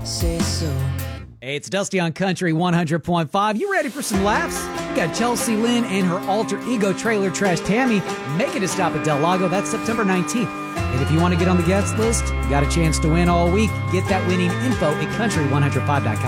say so. Hey, it's Dusty on Country 100.5. You ready for some laughs? We got Chelsea Lynn and her alter ego trailer trash Tammy making a stop at Del Lago. That's September 19th. And if you want to get on the guest list, you got a chance to win all week. Get that winning info at country105.com.